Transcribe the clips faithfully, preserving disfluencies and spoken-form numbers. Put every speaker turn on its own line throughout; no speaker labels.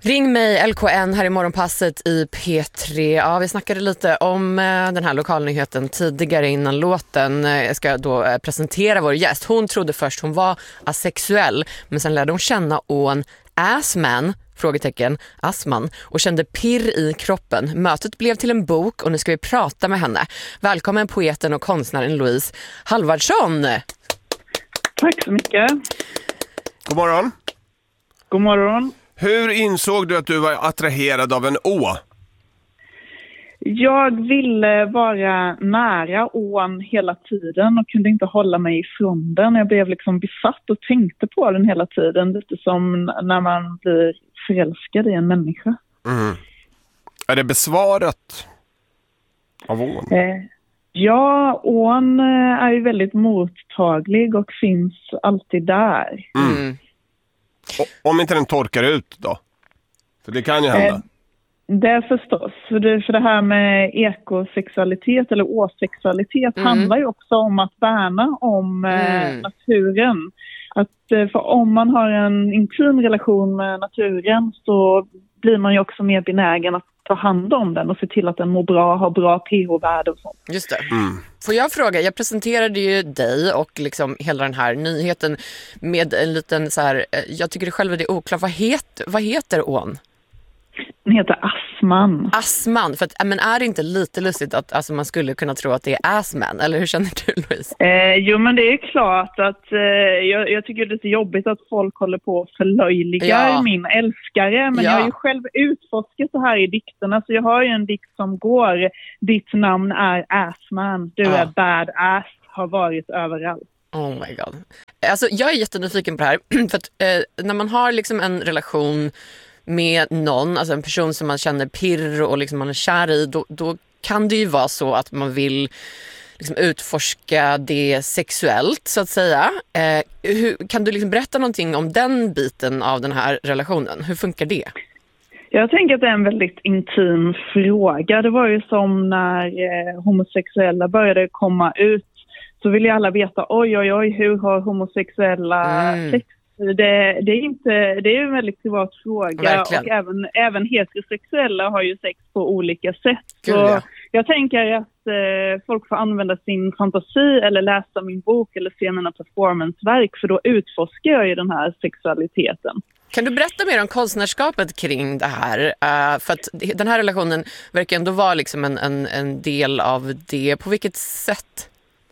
Ring mig L K N här i morgonpasset i P tre. Ja, vi snackade lite om eh, den här lokalnyheten tidigare innan låten. Jag ska då eh, presentera vår gäst. Hon trodde först hon var asexuell, men sen lärde hon känna ån Assman, frågetecken, Assman, och kände pirr i kroppen. Mötet blev till en bok och nu ska vi prata med henne. Välkommen poeten och konstnären Louise Halvardsson.
Tack så mycket.
God morgon.
God morgon.
Hur insåg du att du var attraherad av en å?
Jag ville vara nära ån hela tiden och kunde inte hålla mig ifrån den. Jag blev liksom besatt och tänkte på den hela tiden. Lite som när man blir förälskad i en människa.
Mm. Är det besvarat av ån?
Eh, ja, ån är ju väldigt mottaglig och finns alltid där.
Mm. Mm. Om inte den torkar ut då? För det kan ju hända.
Eh, det är förstås. För det, för det här med ekosexualitet eller åsexualitet mm. handlar ju också om att värna om eh, mm. naturen. Att, eh, för om man har en intim relation med naturen så blir man ju också mer benägen att ta hand om den och se till att den mår bra, har bra pH-värde och sånt.
Just det. Mm. Får jag fråga, jag presenterade ju dig och liksom hela den här nyheten med en liten så här, jag tycker det själv det är oklart, vad, het, vad heter ån?
Den heter Assman.
Assman, för att, men är det inte lite lustigt att alltså, man skulle kunna tro att det är Assman, eller hur känner du, Louise?
Eh, jo, men det är klart att eh, jag, jag tycker det är lite jobbigt att folk håller på och förlöjligar ja. min älskare, men ja. jag har ju själv utforskat det här i dikterna, så jag har ju en dikt som går, ditt namn är Assman, du ja. är badass, har varit överallt.
Oh my god. Alltså, jag är jättenyfiken på det här, för att eh, när man har liksom en relation med någon, alltså en person som man känner pirr och liksom man är kär i, då, då kan det ju vara så att man vill liksom utforska det sexuellt, så att säga. Eh, hur, kan du liksom berätta någonting om den biten av den här relationen? Hur funkar det?
Jag tänker att det är en väldigt intim fråga. Det var ju som när eh, homosexuella började komma ut, så ville alla veta, oj oj oj, hur har homosexuella mm. sex? Det, det är inte, det är en väldigt privat fråga. Verkligen. Och även, även heterosexuella har ju sex på olika sätt.
Gud,
så
ja.
Jag tänker att eh, folk får använda sin fantasi eller läsa min bok eller se mina performanceverk, för då utforskar jag ju den här sexualiteten.
Kan du berätta mer om konstnärskapet kring det här? Uh, för att den här relationen verkar ändå vara liksom en, en, en del av det. På vilket sätt?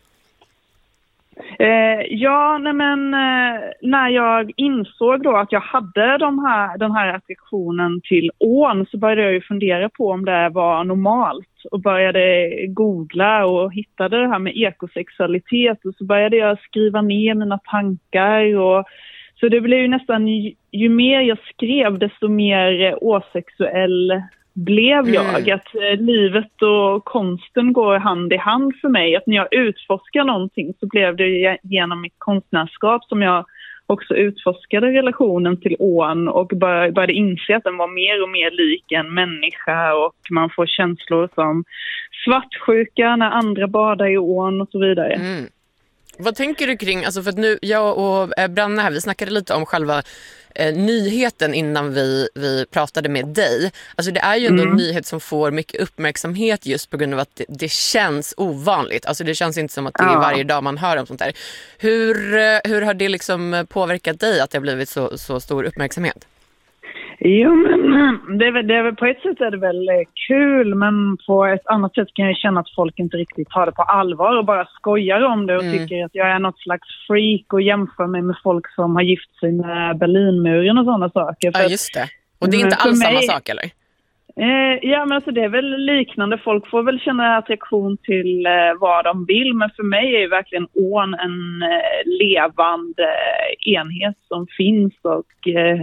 Eh, ja, nej men eh, när jag insåg då att jag hade de här, den här attraktionen till ån, så började jag ju fundera på om det var normalt och började googla och hittade det här med ekosexualitet, och så började jag skriva ner mina tankar, och så det blev ju nästan ju, ju mer jag skrev desto mer åsexuell blev jag. Mm. Att eh, livet och konsten går hand i hand för mig. Att när jag utforskar någonting så blev det genom mitt konstnärskap som jag också utforskade relationen till ån och bör, började inse att den var mer och mer lik en människa, och man får känslor som svartsjuka när andra badar i ån och så vidare.
Mm. Vad tänker du kring, alltså för att nu jag och eh, Branne här, vi snackade lite om själva eh, nyheten innan vi, vi pratade med dig. Alltså det är ju ändå mm. en nyhet som får mycket uppmärksamhet just på grund av att det, det känns ovanligt. Alltså det känns inte som att det är varje dag man hör om sånt där. Hur, hur har det liksom påverkat dig att det har blivit så, så stor uppmärksamhet?
Jo, men det är, väl, det är väl, på ett sätt är det väl kul, men på ett annat sätt kan jag känna att folk inte riktigt tar det på allvar och bara skojar om det och mm. tycker att jag är något slags freak och jämför mig med folk som har gift sig med Berlinmuren och sådana saker.
Ja, just det. Och det är inte alls mig, samma sak, eller?
Eh, ja, men alltså det är väl liknande. Folk får väl känna attraktion till eh, vad de vill, men för mig är ju verkligen ån en eh, levande eh, enhet som finns och eh,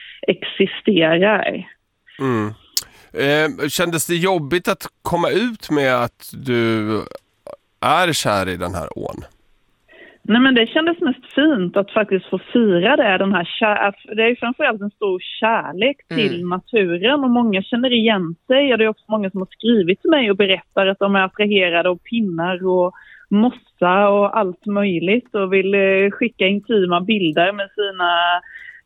existerar.
Mm. Eh, kändes det jobbigt att komma ut med att du är kär i den här ån?
Nej, men det kändes mest fint att faktiskt få fira det. Den här kär- det är ju framförallt en stor kärlek till mm. naturen, och många känner igen sig. Och det är också många som har skrivit till mig och berättar att de är attraherade av pinnar och mossa och allt möjligt och vill skicka intima bilder med sina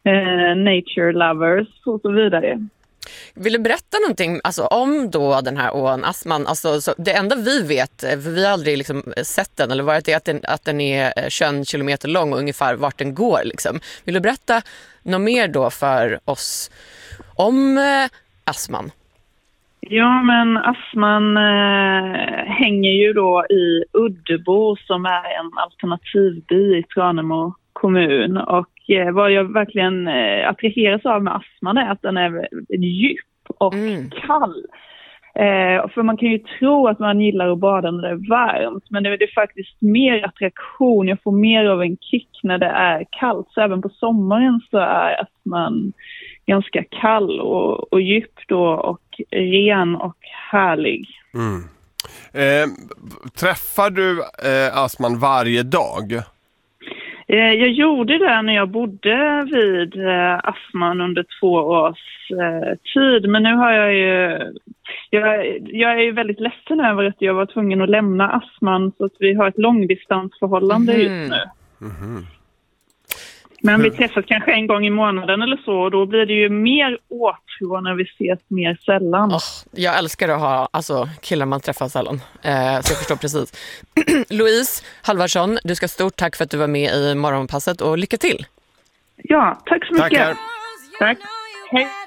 eh, nature lovers och så vidare.
Vill du berätta någonting alltså, om då den här ån Assman? Alltså, så det enda vi vet, för vi har aldrig liksom sett den eller varit, är att den, att den är tjugo kilometer lång och ungefär vart den går. Liksom. Vill du berätta något mer då för oss om eh, Assman?
Ja, men Assman eh, hänger ju då i Uddebo som är en alternativby i Tranemo kommun. Och eh, vad jag verkligen eh, attraheras av med Assman är att den är djup och mm. kall. Eh, för man kan ju tro att man gillar att bada när det är varmt, men det är, det är faktiskt mer attraktion. Jag får mer av en kick när det är kallt. Så även på sommaren så är Assman ganska kall och, och djup då och ren och härlig.
Mm. Eh, träffar du eh, Assman varje dag?
Eh, jag gjorde det när jag bodde vid eh, Assman under två års eh, tid. Men nu har jag ju... Jag, jag är ju väldigt ledsen över att jag var tvungen att lämna Assman, så att vi har ett långdistansförhållande mm. just nu.
Mm.
Men vi träffas kanske en gång i månaden eller så, och då blir det ju mer åtrå när vi ses mer sällan.
Oh, jag älskar att ha alltså, killar man träffar sällan, eh, så jag förstår precis. Louise Halvarsson, du ska stort tack för att du var med i Morgonpasset och lycka till!
Ja, tack så mycket!
Tackar.
Tack! Hej!